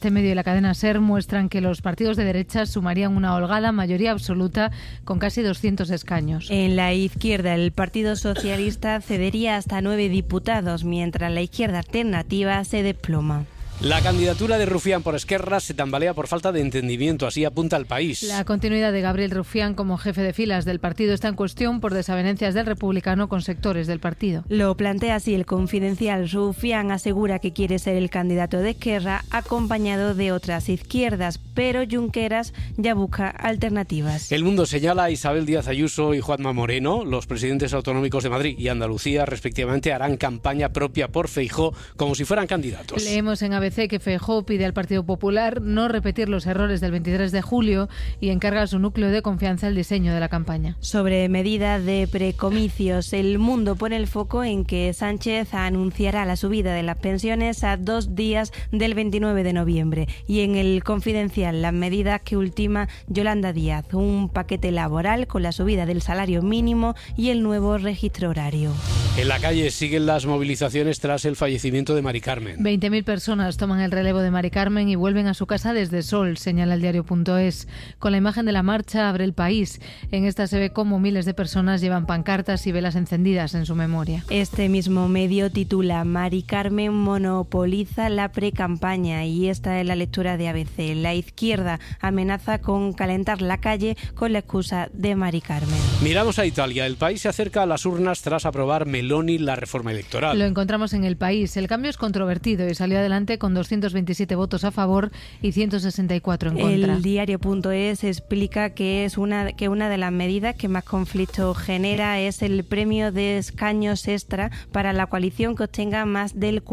Este medio y la cadena SER muestran que los partidos de derechas sumarían una holgada mayoría absoluta con casi 200 escaños. En la izquierda, el Partido Socialista cedería hasta 9 diputados, mientras la izquierda alternativa se desploma. La candidatura de Rufián por Esquerra se tambalea por falta de entendimiento, así apunta El País. La continuidad de Gabriel Rufián como jefe de filas del partido está en cuestión por desavenencias del republicano con sectores del partido. Lo plantea así El Confidencial. Rufián asegura que quiere ser el candidato de Esquerra acompañado de otras izquierdas, pero Junqueras ya busca alternativas. El Mundo señala a Isabel Díaz Ayuso y Juanma Moreno, los presidentes autonómicos de Madrid y Andalucía, respectivamente, harán campaña propia por Feijóo como si fueran candidatos. Leemos en ABC que Feijóo pide al Partido Popular no repetir los errores del 23 de julio y encarga a su núcleo de confianza el diseño de la campaña. Sobre medidas de precomicios, El Mundo pone el foco en que Sánchez anunciará la subida de las pensiones a 2 días del 29 de noviembre. Y en El Confidencial, las medidas que ultima Yolanda Díaz, un paquete laboral con la subida del salario mínimo y el nuevo registro horario. En la calle siguen las movilizaciones tras el fallecimiento de Mari Carmen. 20.000 personas toman el relevo de Mari Carmen y vuelven a su casa desde Sol, señala el diario.es. Con la imagen de la marcha abre El País. En esta se ve cómo miles de personas llevan pancartas y velas encendidas en su memoria. Este mismo medio titula Mari Carmen monopoliza la precampaña, y esta es la lectura de ABC. La izquierda amenaza con calentar la calle con la excusa de Mari Carmen. Miramos a Italia. El país se acerca a las urnas tras aprobar Meloni la reforma electoral. Lo encontramos en El País. El cambio es controvertido y salió adelante con 227 votos a favor y 164 en contra. El diario.es explica que una de las medidas que más conflicto genera es el premio de escaños extra para la coalición que obtenga más del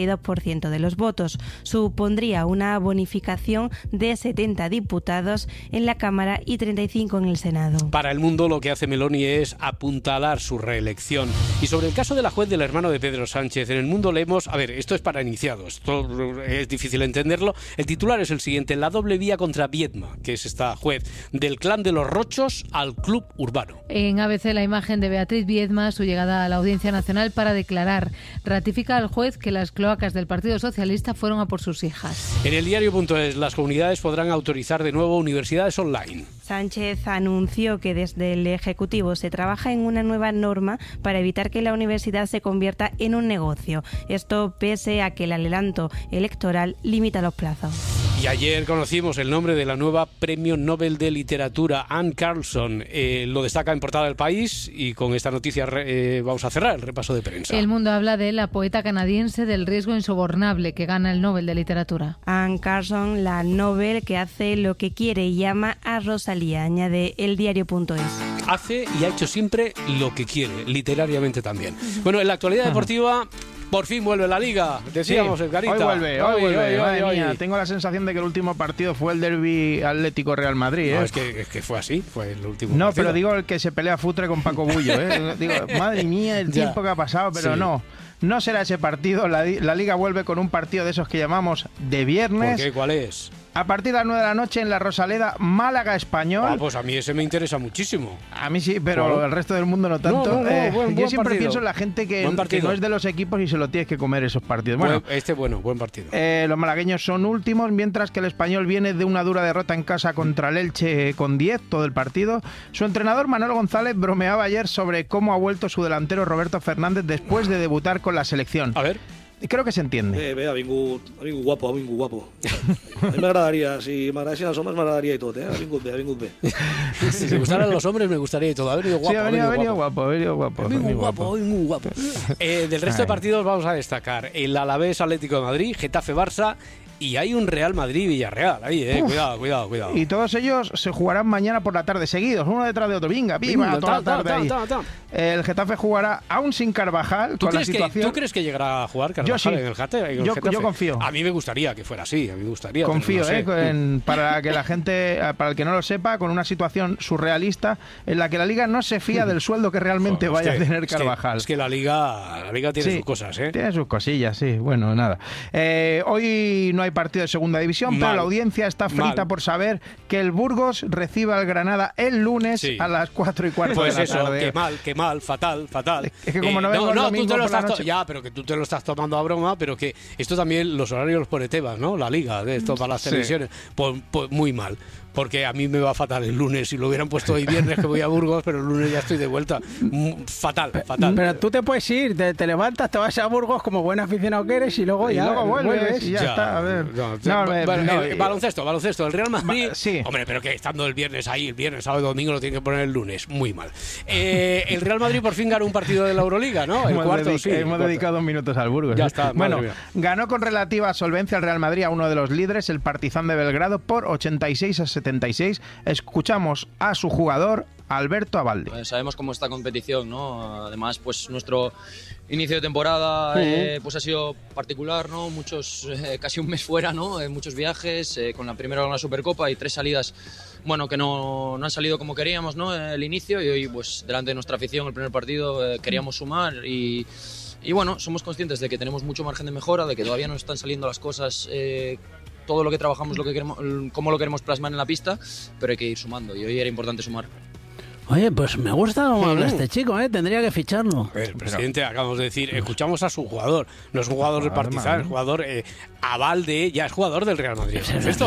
42% de los votos. Supondría una bonificación de 70 diputados en la Cámara y 35 en el Senado. Para El Mundo, lo que hace Meloni es apuntalar su reelección. Y sobre el caso de la juez del hermano de Pedro Sánchez, en El Mundo leemos, esto es para iniciados, esto es difícil entenderlo. El titular es el siguiente: la doble vía contra Viedma, que es esta juez, del clan de los Rochos al club urbano. En ABC, la imagen de Beatriz Viedma, su llegada a la Audiencia Nacional para declarar. Ratifica al juez que las cloacas del Partido Socialista fueron a por sus hijas. En el diario.es, las comunidades podrán autorizar de nuevo universidades online. Sánchez anunció que desde el Ejecutivo se trabaja en una nueva norma para evitar que la universidad se convierta en un negocio. Esto pese a que el adelanto electoral limita los plazos. Y ayer conocimos el nombre de la nueva Premio Nobel de Literatura, Anne Carlson. Lo destaca en portada del País, y con esta noticia vamos a cerrar el repaso de prensa. El Mundo habla de la poeta canadiense del riesgo insobornable que gana el Nobel de Literatura. Anne Carlson, la Nobel que hace lo que quiere y llama a Rosalía, añade el diario.es. Hace y ha hecho siempre lo que quiere, literariamente también. Bueno, en la actualidad deportiva, por fin vuelve la Liga, decíamos, sí, Edgarita. Hoy vuelve. Madre mía, tengo la sensación de que el último partido fue el derbi Atlético-Real Madrid. No, es que fue así, fue el último No, partido. pero digo el que se pelea Futre con Paco Bullo. Digo, madre mía, el tiempo que ha pasado, pero sí. No será ese partido. La Liga vuelve con un partido de esos que llamamos de viernes. ¿Por qué? ¿Cuál es? A partir de las 9 de la noche en la Rosaleda, Málaga-Español. Pues a mí ese me interesa muchísimo. A mí sí, pero el resto del mundo no tanto. Yo siempre partido. pienso en la gente que no es de los equipos y se lo tienes que comer esos partidos. Buen partido. Los malagueños son últimos, mientras que el Español viene de una dura derrota en casa contra el Elche con 10 todo el partido. Su entrenador, Manuel González, bromeaba ayer sobre cómo ha vuelto su delantero Roberto Fernández después de debutar con la selección. A ver. Creo que se entiende. Ha vingut guapo. A mi m'agradaria, si m'agradessin els homes m'agradaria i tot, Ha vingut bé. Si me gustaran los hombres me gustaría y todo. Ha venido guapo. Sí, ha venido guapo. Muy guapo. Del resto de partidos vamos a destacar el Alavés Atlético de Madrid, Getafe Barça. Y hay un Real Madrid-Villarreal ahí, Cuidado. Y todos ellos se jugarán mañana por la tarde seguidos, uno detrás de otro. Venga, toda la tarde ahí. El Getafe jugará aún sin Carvajal. ¿Tú crees que llegará a jugar Carvajal en el Getafe? Yo confío. A mí me gustaría que fuera así, Confío, para que la gente, para el que no lo sepa, con una situación surrealista en la que la Liga no se fía del sueldo que realmente vaya a tener Carvajal. Es que la Liga tiene sus cosas, Tiene sus cosillas, sí. Bueno, nada. Hoy no hay partido de segunda división, pero la audiencia está frita por saber que el Burgos recibe al Granada el lunes a las 4:15 pues de la eso, tarde. Qué mal, fatal. Es que como no vengo el domingo tú te lo por la estás noche... Ya, pero que tú te lo estás tomando a broma, pero que esto también, los horarios los pone Tebas, ¿no? La Liga, de esto para las televisiones. Pues muy mal. Porque a mí me va fatal el lunes. Si lo hubieran puesto hoy viernes que voy a Burgos, pero el lunes ya estoy de vuelta. Fatal. Pero tú te puedes ir, te levantas, te vas a Burgos como buen aficionado que eres y luego vuelves y ya está. A ver. Baloncesto. El Real Madrid... Hombre, pero que estando el viernes ahí, el viernes, sábado y domingo lo tiene que poner el lunes. Muy mal. El Real Madrid por fin ganó un partido de la Euroliga, ¿no? Hemos dedicado 2 minutos al Burgos. Ya está. Bueno, ganó con relativa solvencia el Real Madrid a uno de los líderes, el Partizan de Belgrado, por 86-76. Escuchamos a su jugador, Alberto Abalde. Pues sabemos cómo está competición, ¿no? Además, pues nuestro inicio de temporada pues ha sido particular, ¿no? Muchos, casi un mes fuera, ¿no? Muchos viajes, con la primera una Supercopa y 3 salidas, bueno, que no han salido como queríamos, ¿no? El inicio, y hoy, pues delante de nuestra afición, el primer partido, queríamos sumar y bueno, somos conscientes de que tenemos mucho margen de mejora, de que todavía no están saliendo las cosas, todo lo que trabajamos, lo que queremos, cómo lo queremos plasmar en la pista, pero hay que ir sumando y hoy era importante sumar. Oye, pues me gusta cómo habla este chico, tendría que ficharlo. El presidente, acabamos de decir, escuchamos a su jugador, no es un jugador del Partizan, es jugador Abalde, ya es jugador del Real Madrid. ¿Esto?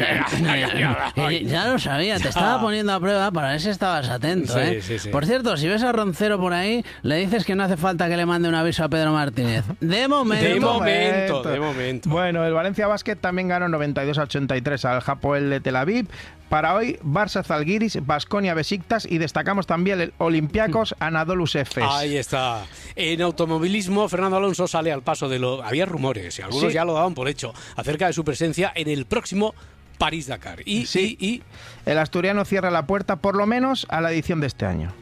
Ya lo sabía, te estaba poniendo a prueba para ver si estabas atento. Sí. Por cierto, si ves a Roncero por ahí, le dices que no hace falta que le mande un aviso a Pedro Martínez. De momento. Bueno, el Valencia Basket también ganó 92-83 al Hapoel de Tel Aviv. Para hoy, Barça Zalgiris, Baskonia Besiktas y destacamos también el Olympiacos Anadolu Efes. Ahí está. En automovilismo, Fernando Alonso sale al paso de había rumores, y algunos ya lo daban por hecho, acerca de su presencia en el próximo París-Dakar. Y el asturiano cierra la puerta, por lo menos, a la edición de este año.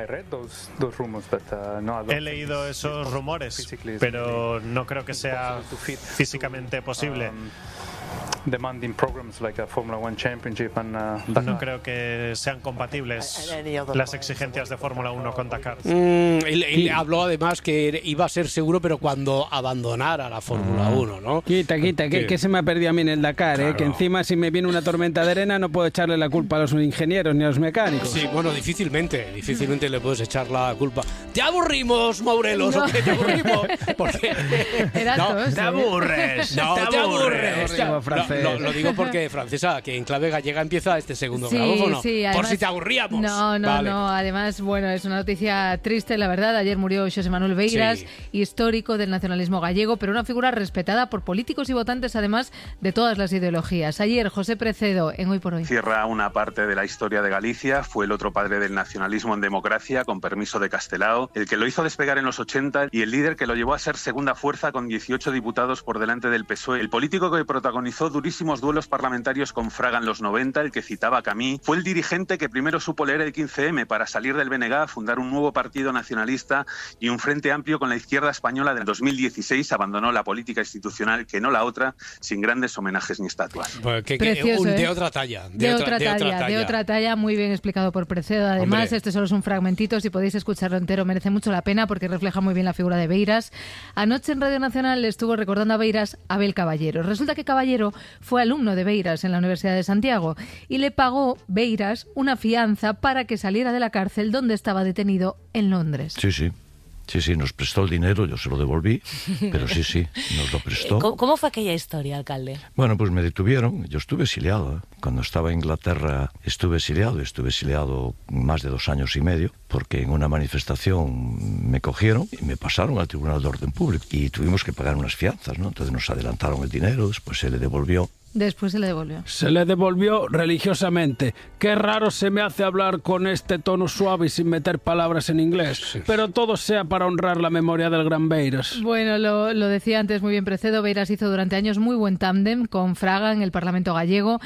He leído esos rumores, pero no creo que sea físicamente posible. No creo que sean compatibles las exigencias de Fórmula 1 con Dakar. Él habló además que iba a ser seguro, pero cuando abandonara la Fórmula 1, ¿no? Quita, que se me ha perdido a mí en el Dakar, claro. Que encima si me viene una tormenta de arena no puedo echarle la culpa a los ingenieros ni a los mecánicos. Sí, bueno, difícilmente le puedes echar la culpa. ¡Te aburrimos, Maurelos! No. ¿Qué te aburrimos? Porque... te aburres. No, te aburres. Lo digo porque, Francesa, que en clave gallega empieza este segundo grabófono. Sí, además, por si te aburríamos. No. Además, bueno, es una noticia triste, la verdad. Ayer murió José Manuel Beiras, histórico del nacionalismo gallego, pero una figura respetada por políticos y votantes, además de todas las ideologías. Ayer, José Precedo, en Hoy por Hoy. Cierra una parte de la historia de Galicia. Fue el otro padre del nacionalismo en democracia, con permiso de Castelao, el que lo hizo despegar en los 80 y el líder que lo llevó a ser segunda fuerza con 18 diputados por delante del PSOE. El político que protagonizó durísimos duelos parlamentarios con Fraga en los 90, el que citaba a Camí, fue el dirigente que primero supo leer el 15M para salir del BNG, fundar un nuevo partido nacionalista y un frente amplio con la izquierda española. Del 2016 abandonó la política institucional, que no la otra, sin grandes homenajes ni estatuas. Precioso, de otra talla. De otra talla, muy bien explicado por Precedo. Además, este solo es un fragmentito, si podéis escucharlo entero merece mucho la pena porque refleja muy bien la figura de Beiras. Anoche en Radio Nacional le estuvo recordando a Beiras Abel Caballero. Resulta que Caballero fue alumno de Beiras en la Universidad de Santiago y le pagó Beiras una fianza para que saliera de la cárcel donde estaba detenido en Londres. Sí, nos prestó el dinero, yo se lo devolví, pero sí, nos lo prestó. ¿Cómo fue aquella historia, alcalde? Bueno, pues me detuvieron, yo estuve exiliado. Cuando estaba en Inglaterra estuve exiliado más de 2 años y medio, porque en una manifestación me cogieron y me pasaron al Tribunal de Orden Público y tuvimos que pagar unas fianzas, ¿no? Entonces nos adelantaron el dinero, después se le devolvió. Después se le devolvió. Se le devolvió religiosamente. Qué raro se me hace hablar con este tono suave y sin meter palabras en inglés. Pero todo sea para honrar la memoria del gran Beiras. Bueno, lo decía antes muy bien Precedo. Beiras hizo durante años muy buen tándem con Fraga en el Parlamento gallego.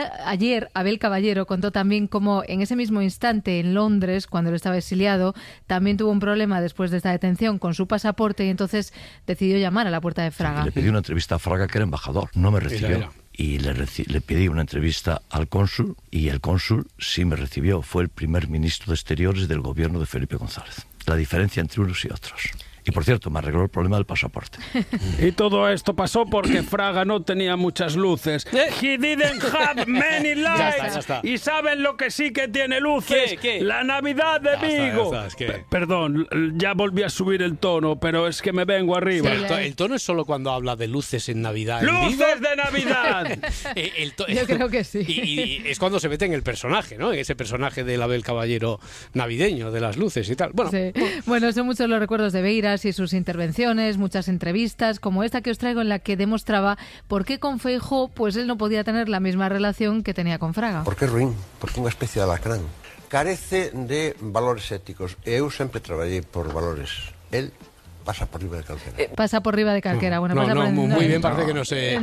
Ayer Abel Caballero contó también cómo en ese mismo instante en Londres, cuando él estaba exiliado, también tuvo un problema después de esta detención con su pasaporte y entonces decidió llamar a la puerta de Fraga. Le pedí una entrevista a Fraga, que era embajador. No me recibió. Y le pedí una entrevista al cónsul y el cónsul sí me recibió. Fue el primer ministro de Exteriores del gobierno de Felipe González. La diferencia entre unos y otros. Y por cierto, me arregló el problema del pasaporte. Y todo esto pasó porque Fraga no tenía muchas luces. He didn't have many lights. Ya está. ¿Y saben lo que sí que tiene luces? ¿Qué? La Navidad de Vigo. Ya está, es que... Perdón, ya volví a subir el tono, pero es que me vengo arriba. Sí, el tono es solo cuando habla de luces en Navidad. ¡Luces de Navidad! Yo creo que sí. Y es cuando se mete en el personaje, ¿no? En ese personaje del Abel Caballero navideño, de las luces y tal. Bueno, sí. Bueno, son muchos los recuerdos de Beiras y sus intervenciones, muchas entrevistas, como esta que os traigo en la que demostraba por qué con Feijóo pues él no podía tener la misma relación que tenía con Fraga. Porque é ruín, porque é unha especie de alacrán. Carece de valores éticos. Eu sempre traballei por valores. El pasa por riba de calquera. Pasa por riba de calquera. Bueno, muy bien, parece que no se...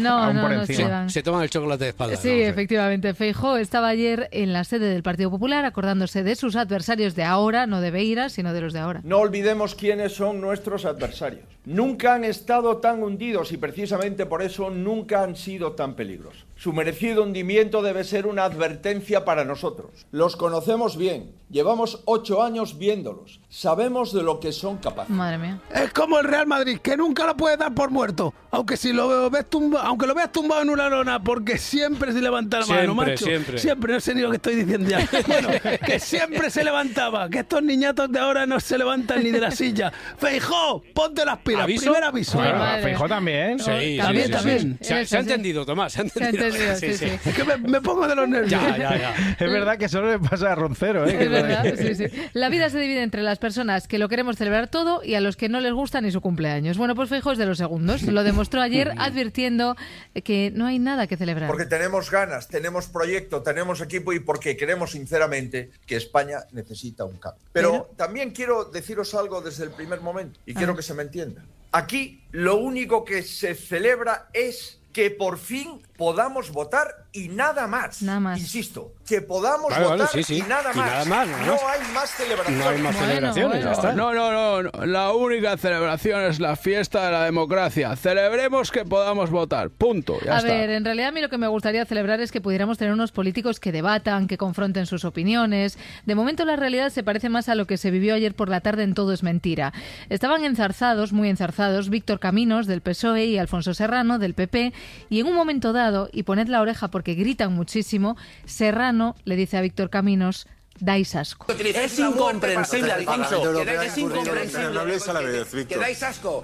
Se toman el chocolate de espalda. Sí, efectivamente. Feijóo estaba ayer en la sede del Partido Popular acordándose de sus adversarios de ahora, no de Beiras, sino de los de ahora. No olvidemos quiénes son nuestros adversarios. Nunca han estado tan hundidos y precisamente por eso nunca han sido tan peligrosos. Su merecido hundimiento debe ser una advertencia para nosotros. Los conocemos bien, llevamos 8 años viéndolos, sabemos de lo que son capaces. Madre mía. Es como el Real Madrid, que nunca lo puedes dar por muerto, aunque lo veas tumbado en una lona, porque siempre se levanta la mano, macho. Siempre, no sé ni lo que estoy diciendo ya. Bueno, que siempre se levantaba, que estos niñatos de ahora no se levantan ni de la silla. Feijóo, ponte las pilas. ¿Aviso? Primer aviso. Feijóo también. Sí, también. Se ha entendido, Tomás. Se ha entendido. Sí. Es que me pongo de los nervios. Ya. Es verdad que solo le pasa a Roncero. Es verdad, sí. La vida se divide entre las personas que lo queremos celebrar todo y a los que no les gusta ni su cumpleaños. Bueno, pues Feijóo es de los segundos. Lo demostró ayer advirtiendo que no hay nada que celebrar. Porque tenemos ganas, tenemos proyecto, tenemos equipo y porque creemos sinceramente que España necesita un cambio. Pero también quiero deciros algo desde el primer momento y quiero que se me entienda. Aquí lo único que se celebra es que por fin podamos votar y nada más. Insisto, que podamos votar y nada más. No hay más celebraciones. No hay más celebraciones, ya está. No. La única celebración es la fiesta de la democracia. Celebremos que podamos votar. Punto. Ya está. A ver, en realidad a mí lo que me gustaría celebrar es que pudiéramos tener unos políticos que debatan, que confronten sus opiniones. De momento la realidad se parece más a lo que se vivió ayer por la tarde en Todo es Mentira. Estaban muy enzarzados, Víctor Caminos del PSOE y Alfonso Serrano del PP, y en un momento dado, y poned la oreja porque gritan muchísimo, Serrano le dice a Víctor Caminos: dais asco. Es incomprensible, Alfonso. Es incomprensible. No habléis a la vez, Víctor. Que dais asco.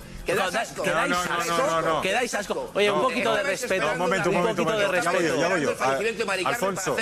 Oye, un poquito de respeto. Un momento. Ya voy yo. Alfonso,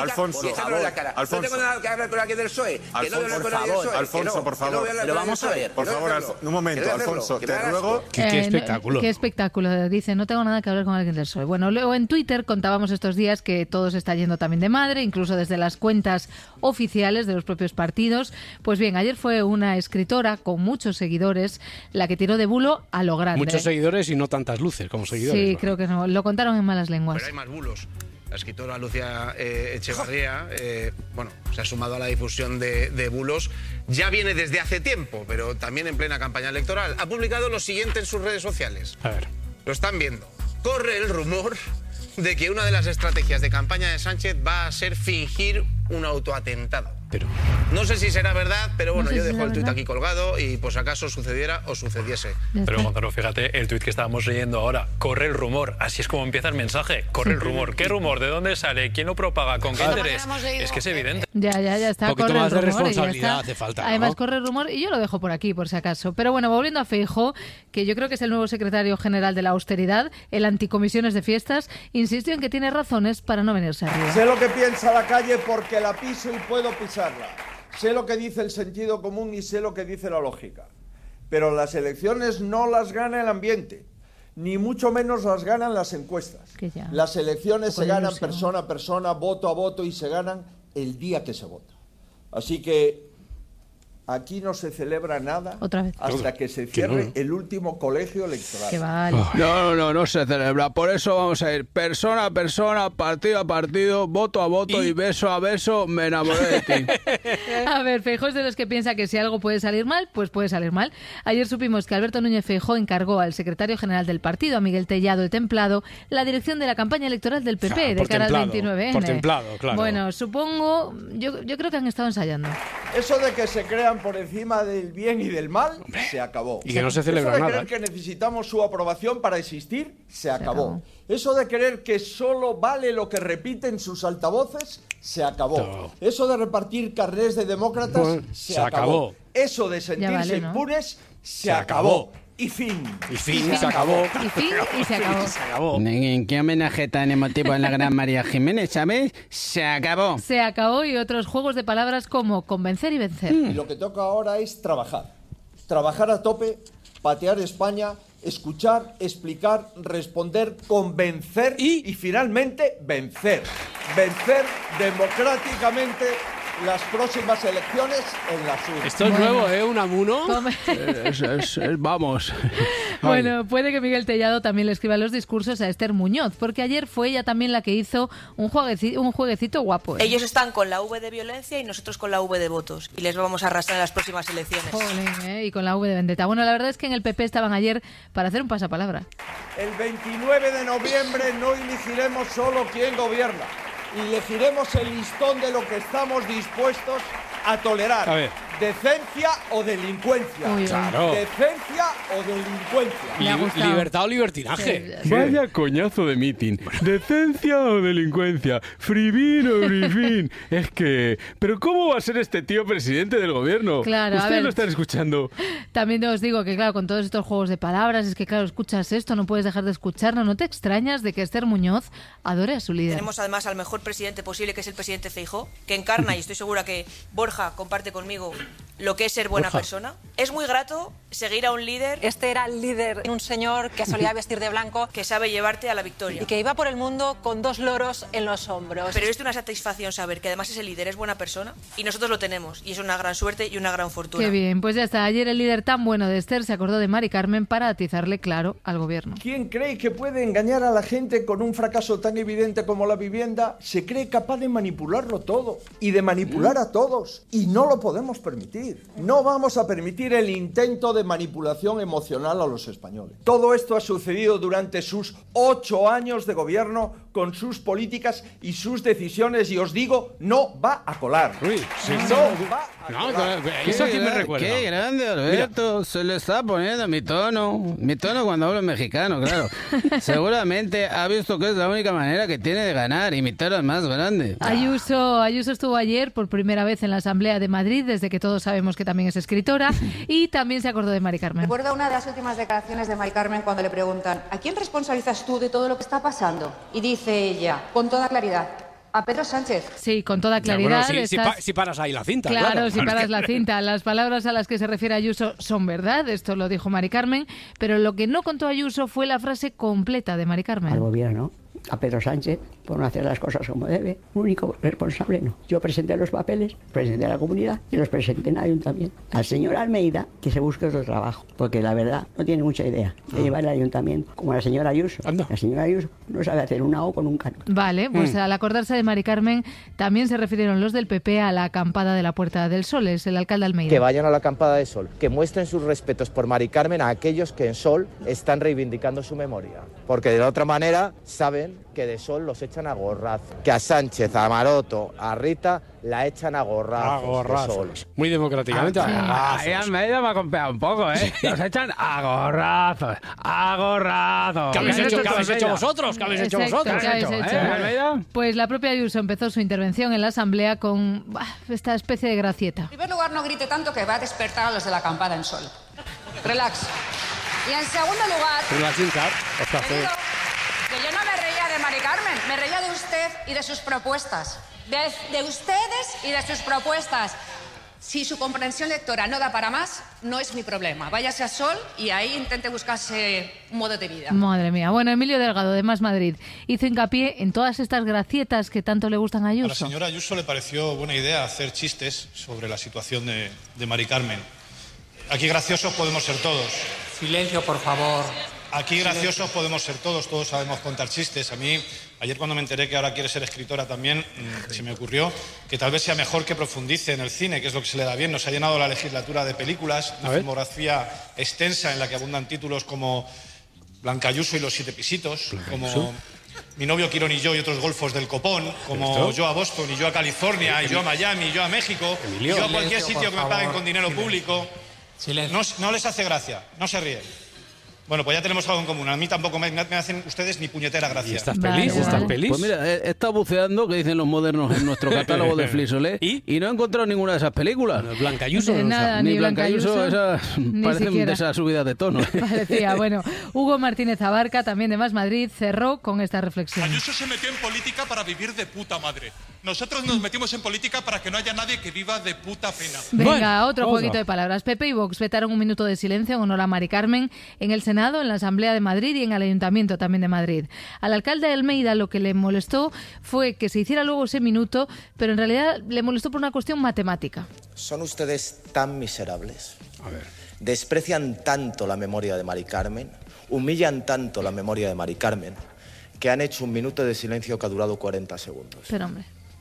por favor. Lo vamos a ver. Por favor, un momento, Alfonso, te ruego. Qué espectáculo. Qué espectáculo. Dice, no tengo nada que hablar con alguien del PSOE. Bueno, luego en Twitter contábamos estos días que todo se está yendo también de madre, incluso desde las cuentas oficiales de los propios partidos. Pues bien, ayer fue una escritora con muchos seguidores la que tiró de bulo a lo grande. Muchos seguidores y no tantas luces como seguidores. Sí, creo que no. Lo contaron en malas lenguas. Pero hay más bulos. La escritora Lucía Echevarría, se ha sumado a la difusión de bulos. Ya viene desde hace tiempo, pero también en plena campaña electoral. Ha publicado lo siguiente en sus redes sociales. A ver. Lo están viendo. Corre el rumor de que una de las estrategias de campaña de Sánchez va a ser fingir un autoatentado. Pero no sé si será verdad, pero bueno, yo dejo el tuit aquí colgado y pues acaso sucediera o sucediese. Pero Gonzalo, fíjate, el tuit que estábamos leyendo ahora, corre el rumor, así es como empieza el mensaje, corre el rumor. ¿Qué rumor? ¿De dónde sale? ¿Quién lo propaga? ¿Con qué interés? Es que es evidente. Ya está. Un poquito corre más el de rumor responsabilidad hace falta, ¿no? Además corre el rumor y yo lo dejo por aquí, por si acaso. Pero bueno, volviendo a Feijóo, que yo creo que es el nuevo secretario general de la austeridad, el anticomisiones de fiestas, insistió en que tiene razones para no venirse arriba. Sé lo que piensa la calle porque la piso y puedo pisarla. Sé lo que dice el sentido común y sé lo que dice la lógica. Pero las elecciones no las gana el ambiente, ni mucho menos las ganan las encuestas. Las elecciones se ganan persona a persona, voto a voto y se ganan el día que se vota. Así que aquí no se celebra nada hasta que se cierre el último colegio electoral. Que vale. No se celebra. Por eso vamos a ir persona a persona, partido a partido, voto a voto y beso a beso, me enamoré de ti. A ver, Feijóo es de los que piensa que si algo puede salir mal, pues puede salir mal. Ayer supimos que Alberto Núñez Feijóo encargó al secretario general del partido, a Miguel Tellado de Templado, la dirección de la campaña electoral del PP de cara al 29N. Por Templado, claro. Bueno, supongo, yo creo que han estado ensayando. Eso de que se crean por encima del bien y del mal, se acabó. Y que no se celebra nada. Eso de nada. creer que necesitamos su aprobación para existir, se acabó. Eso de creer que solo vale lo que repiten sus altavoces, se acabó. No. Eso de repartir carnés de demócratas, se acabó. Eso de sentirse impunes, se acabó. Y fin. Se acabó. Y fin, y se acabó. Se acabó. ¿En qué homenaje tan emotivo a la gran María Jiménez, sabes? Se acabó. Se acabó, y otros juegos de palabras como convencer y vencer. Y lo que toca ahora es trabajar. Trabajar a tope, patear España, escuchar, explicar, responder, convencer y finalmente vencer. Vencer democráticamente las próximas elecciones en las urnas. Esto es nuevo, ¿eh? Un amuno. Vamos. Bueno, puede que Miguel Tellado también le escriba los discursos a Esther Muñoz, porque ayer fue ella también la que hizo un jueguecito guapo. Ellos están con la V de violencia y nosotros con la V de votos. Y les vamos a arrastrar en las próximas elecciones. Jolín, y con la V de vendetta. Bueno, la verdad es que en el PP estaban ayer para hacer un pasapalabra. El 29 de noviembre no elegiremos solo quién gobierna. Elegiremos el listón de lo que estamos dispuestos a tolerar. A ver. Decencia o delincuencia. Claro. Decencia o delincuencia. Libertad o libertinaje. Vaya coñazo de mitin. Decencia o delincuencia. Frivin o frivin. Es que... ¿Pero cómo va a ser este tío presidente del gobierno? Claro, a Ustedes ver. lo están escuchando. También os digo que, claro, con todos estos juegos de palabras, es que, claro, escuchas esto, no puedes dejar de escucharlo. No te extrañas de que Esther Muñoz adore a su líder. Tenemos además al mejor presidente posible, que es el presidente Feijóo, que encarna, y estoy segura que Borja comparte conmigo, lo que es ser buena persona. Es muy grato seguir a un líder. Este era el líder, un señor que solía vestir de blanco, que sabe llevarte a la victoria. Y que iba por el mundo con 2 loros en los hombros. Pero es de una satisfacción saber que además ese líder es buena persona y nosotros lo tenemos. Y es una gran suerte y una gran fortuna. Qué bien, pues ya está. Ayer el líder tan bueno de Esther se acordó de Mari Carmen para atizarle claro al gobierno. ¿Quién cree que puede engañar a la gente con un fracaso tan evidente como la vivienda? Se cree capaz de manipularlo todo y de manipular a todos. Y no lo podemos permitir. No vamos a permitir el intento de manipulación emocional a los españoles. Todo esto ha sucedido durante sus 8 años de gobierno, con sus políticas y sus decisiones, y os digo, no va a colar. No, ¿eso a quién me recuerda? Qué grande, Alberto. Se le está poniendo mi tono cuando hablo mexicano, claro. Seguramente ha visto que es la única manera que tiene de ganar, y mi tono es más grande. Ayuso estuvo ayer por primera vez en la Asamblea de Madrid, desde que todos sabemos que también es escritora, y también se acordó de Mari Carmen. Recuerdo una de las últimas declaraciones de Mari Carmen cuando le preguntan ¿a quién responsabilizas tú de todo lo que está pasando? Y dice ella, con toda claridad, a Pedro Sánchez. Sí, con toda claridad. Bueno, si paras ahí la cinta. Claro, si paras la cinta. Las palabras a las que se refiere Ayuso son verdad, esto lo dijo Mari Carmen, pero lo que no contó Ayuso fue la frase completa de Mari Carmen. Al gobierno, a Pedro Sánchez, por no hacer las cosas como debe, único responsable no. Yo presenté los papeles, presenté a la comunidad y los presenté en el ayuntamiento. Al señor Almeida, que se busque otro trabajo, porque la verdad no tiene mucha idea de llevar el ayuntamiento, como la señora Ayuso. La señora Ayuso no sabe hacer una O con un canon. Vale, pues al acordarse de Mari Carmen, también se refirieron los del PP a la acampada de la Puerta del Sol. Es el alcalde Almeida. Que vayan a la acampada de Sol, que muestren sus respetos por Mari Carmen a aquellos que en Sol están reivindicando su memoria, porque de la otra manera saben que de Sol los echan a gorrazo, que a Sánchez, a Maroto, a Rita la echan a gorrazos. De Sol. Muy democráticamente. Almeida me ha comprado un poco, ¿eh? Los echan a gorrazos. ¿Qué habéis hecho vosotros? ¿Qué habéis hecho vosotros? ¿Qué habéis hecho? Almeida? Pues la propia Ayuso empezó su intervención en la Asamblea con esta especie de gracieta. En primer lugar, no grite tanto que va a despertar a los de la acampada en Sol. Relax. Y en segundo lugar... Que yo no me reía de Mari Carmen, me reía de usted y de sus propuestas. De ustedes y de sus propuestas. Si su comprensión lectora no da para más, no es mi problema. Váyase a Sol y ahí intente buscarse un modo de vida. Madre mía. Bueno, Emilio Delgado, de Más Madrid, hizo hincapié en todas estas gracietas que tanto le gustan a Ayuso. A la señora Ayuso le pareció buena idea hacer chistes sobre la situación de Mari Carmen. Aquí graciosos podemos ser todos. Silencio, por favor. Aquí graciosos podemos ser todos sabemos contar chistes. A mí, ayer cuando me enteré que ahora quiere ser escritora también, se me ocurrió que tal vez sea mejor que profundice en el cine, que es lo que se le da bien. Nos ha llenado la legislatura de películas, una filmografía extensa en la que abundan títulos como Blanca Ayuso y los 7 pisitos, como mi novio Quirón y yo y otros golfos del copón, como yo a Boston y yo a California y yo a Miami y yo a México, y yo a cualquier sitio que me paguen con dinero público. No les hace gracia, no se ríen. Bueno, pues ya tenemos algo en común. A mí tampoco me hacen ustedes ni puñetera gracia. ¿Estás feliz? ¿Estás feliz? Pues mira, he estado buceando, que dicen los modernos, en nuestro catálogo de Flisolé, y no he encontrado ninguna de esas películas. Blanca-Ayuso. Ni Blanca-Ayuso, esas parecen siquiera. de esas subidas de tono. Parecía, bueno. Hugo Martínez Abarca, también de Más Madrid, cerró con esta reflexión. Ayuso se metió en política para vivir de puta madre. Nosotros nos metimos en política para que no haya nadie que viva de puta pena. Venga, otro jueguito de palabras. Pepe y Vox vetaron un minuto de silencio en honor a Mari Carmen en el Senado, en la Asamblea de Madrid y en el Ayuntamiento también de Madrid. Al alcalde de Almeida lo que le molestó fue que se hiciera luego ese minuto, pero en realidad le molestó por una cuestión matemática. ¿Son ustedes tan miserables? A ver. ¿Desprecian tanto la memoria de Mari Carmen? ¿Humillan tanto la memoria de Mari Carmen? Que han hecho un minuto de silencio que ha durado 40 segundos. Pero hombre.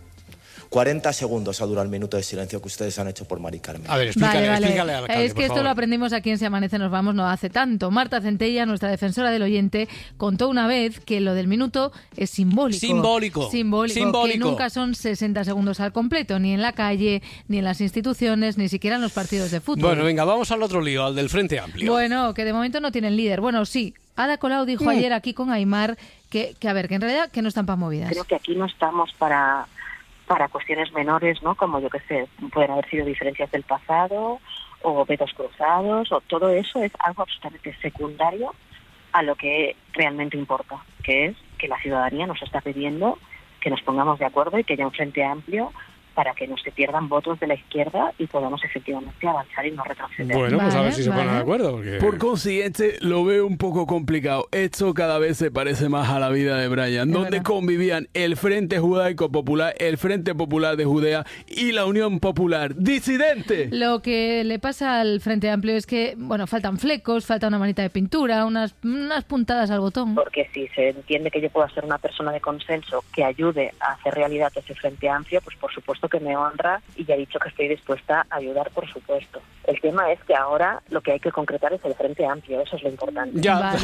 40 segundos ha durado el minuto de silencio que ustedes han hecho por Mari Carmen. A ver, explícale al alcalde, es que esto lo aprendimos aquí en Se Amanece Nos Vamos no hace tanto. Marta Centella, nuestra defensora del oyente, contó una vez que lo del minuto es simbólico. Simbólico. Que nunca son 60 segundos al completo, ni en la calle, ni en las instituciones, ni siquiera en los partidos de fútbol. Bueno, venga, vamos al otro lío, al del Frente Amplio. Bueno, que de momento no tienen líder. Bueno, sí. Ada Colau dijo ayer aquí con Aimar que en realidad que no están para movidas. Creo que aquí no estamos para cuestiones menores, ¿no? Como yo que sé, pueden haber sido diferencias del pasado o vetos cruzados, o todo eso es algo absolutamente secundario a lo que realmente importa, que es que la ciudadanía nos está pidiendo que nos pongamos de acuerdo y que haya un frente amplio para que no se pierdan votos de la izquierda y podamos efectivamente avanzar y no retroceder. Bueno, pues a ver si se ponen de acuerdo. Porque... Por consiguiente, lo veo un poco complicado. Esto cada vez se parece más a la vida de Brian, donde convivían el Frente Judaico Popular, el Frente Popular de Judea y la Unión Popular Disidente. Lo que le pasa al Frente Amplio es que, bueno, faltan flecos, falta una manita de pintura, unas puntadas al botón. Porque si se entiende que yo puedo ser una persona de consenso que ayude a hacer realidad ese Frente Amplio, pues por supuesto que me honra y ya he dicho que estoy dispuesta a ayudar, por supuesto. El tema es que ahora lo que hay que concretar es el Frente Amplio, eso es lo importante.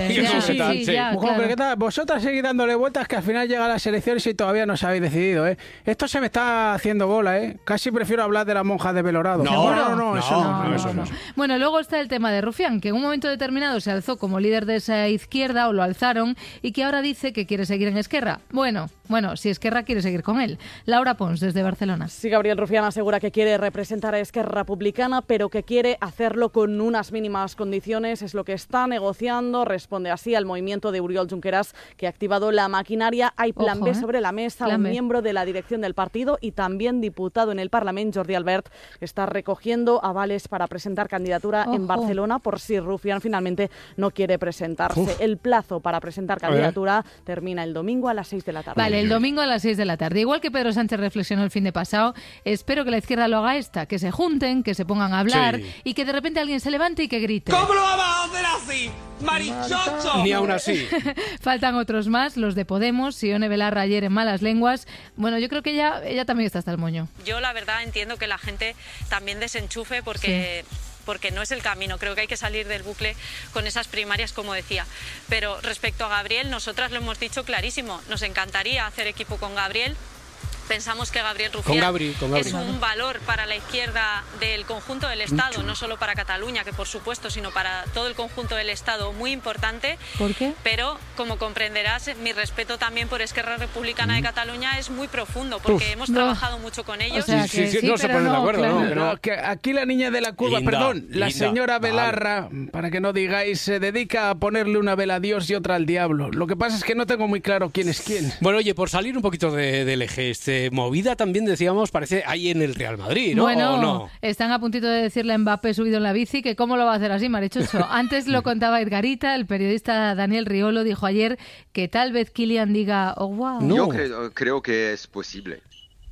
Claro. Vosotras seguís dándole vueltas que al final llegan las elecciones y todavía no os habéis decidido, ¿eh? Esto se me está haciendo bola, ¿eh? Casi prefiero hablar de la monja de Belorado. No, eso no. Bueno, luego está el tema de Rufián, que en un momento determinado se alzó como líder de esa izquierda, o lo alzaron, y que ahora dice que quiere seguir en Esquerra. Bueno, si Esquerra quiere seguir con él. Laura Pons, desde Barcelona. Sí, Gabriel Rufián asegura que quiere representar a Esquerra Republicana, pero que quiere hacerlo con unas mínimas condiciones. Es lo que está negociando. Responde así al movimiento de Oriol Junqueras, que ha activado la maquinaria. Hay plan B sobre la mesa. Un miembro de la dirección del partido y también diputado en el Parlamento, Jordi Albert, está recogiendo avales para presentar candidatura en Barcelona por si Rufián finalmente no quiere presentarse. El plazo para presentar candidatura termina el domingo a las 6 de la tarde. Vale, el domingo a las 6 de la tarde. Igual que Pedro Sánchez reflexionó el fin de pasado, espero que la izquierda lo haga que se junten, que se pongan a hablar y que de repente alguien se levante y que grite. ¿Cómo lo vamos a hacer así? ¡Marichocho! Ni aún así. Faltan otros más, los de Podemos, Sione Belarra ayer en Malas Lenguas. Bueno, yo creo que ella también está hasta el moño. Yo la verdad entiendo que la gente también desenchufe porque no es el camino. Creo que hay que salir del bucle con esas primarias, como decía. Pero respecto a Gabriel, nosotras lo hemos dicho clarísimo. Nos encantaría hacer equipo con Gabriel. Pensamos que Gabriel Rufián es un valor para la izquierda del conjunto del Estado, no solo para Cataluña, que por supuesto, sino para todo el conjunto del Estado, muy importante. ¿Por qué? Pero, como comprenderás, mi respeto también por Esquerra Republicana de Cataluña es muy profundo, porque hemos trabajado mucho con ellos. O sea, no se ponen de acuerdo. Claro. Que aquí la niña de la curva, la señora Belarra, para que no digáis, se dedica a ponerle una vela a Dios y otra al diablo. Lo que pasa es que no tengo muy claro quién es quién. Bueno, oye, por salir un poquito del eje, movida también decíamos, parece ahí en el Real Madrid, ¿no? Bueno, ¿o no? Están a puntito de decirle a Mbappé subido en la bici que cómo lo va a hacer así, Marichocho. Antes lo contaba Edgarita, el periodista Daniel Riolo dijo ayer que tal vez Kylian diga, oh, wow. No. Yo creo que es posible.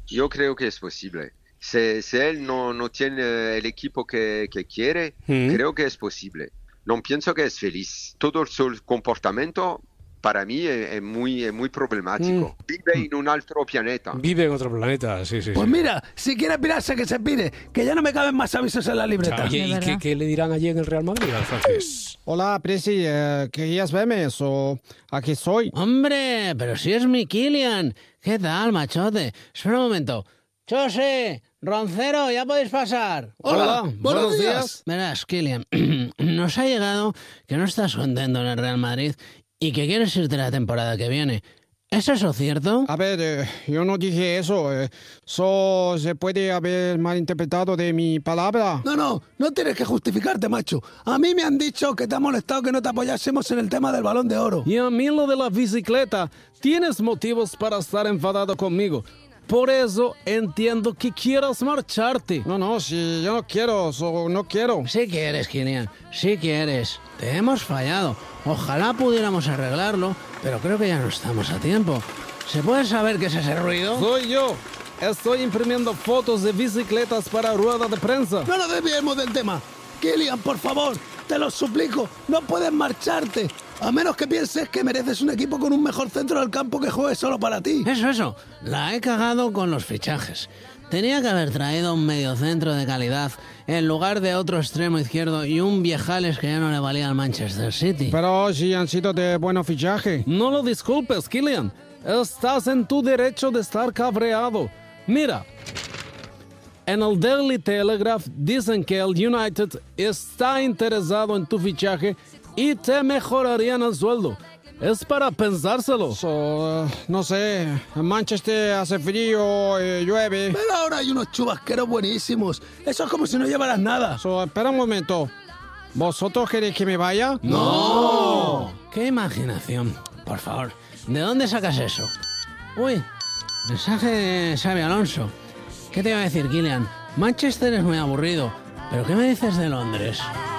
Si él no tiene el equipo que quiere, creo que es posible. No pienso que es feliz. Todo su comportamiento para mí es muy problemático. Vive en un otro planeta. Vive en otro planeta, sí. Pues mira, si quiere pirarse, que se pire, que ya no me caben más avisos en la libreta. Oye, ¿y qué le dirán allí en el Real Madrid al francés? Hola, Presi, ¿querías verme o aquí soy? Hombre, pero si es mi Kylian. ¿Qué tal, machote? Espera un momento. ¡Chose! ¡Roncero, ya podéis pasar! Hola, buenos días. Verás, Kylian, nos ha llegado que no estás contento en el Real Madrid y que quieres irte la temporada que viene. ¿Es eso cierto? A ver, yo no dije eso. Eso se puede haber malinterpretado de mi palabra. No tienes que justificarte, macho. A mí me han dicho que te ha molestado que no te apoyásemos en el tema del Balón de Oro. Y a mí lo de la bicicleta. Tienes motivos para estar enfadado conmigo. Por eso entiendo que quieras marcharte. No, si yo no quiero. Sí quieres, Kylian, sí quieres. Te hemos fallado. Ojalá pudiéramos arreglarlo, pero creo que ya no estamos a tiempo. ¿Se puede saber qué es ese ruido? Soy yo. Estoy imprimiendo fotos de bicicletas para rueda de prensa. No nos desviemos del tema. Kylian, por favor, te lo suplico, no puedes marcharte. A menos que pienses que mereces un equipo con un mejor centro del campo que juegue solo para ti. Eso. La he cagado con los fichajes. Tenía que haber traído un mediocentro de calidad en lugar de otro extremo izquierdo y un viejales que ya no le valía al Manchester City. Pero si han sido de buenos fichajes. No lo disculpes, Kylian. Estás en tu derecho de estar cabreado. Mira, en el Daily Telegraph dicen que el United está interesado en tu fichaje y te mejorarían el sueldo. Es para pensárselo. No sé, en Manchester hace frío, llueve. Pero ahora hay unos chubasqueros buenísimos. Eso es como si no llevaras nada. Espera un momento. ¿Vosotros queréis que me vaya? ¡No! ¡Qué imaginación! Por favor, ¿de dónde sacas eso? Uy, mensaje de Xabi Alonso. ¿Qué te iba a decir, Kylian? Manchester es muy aburrido. ¿Pero qué me dices de Londres?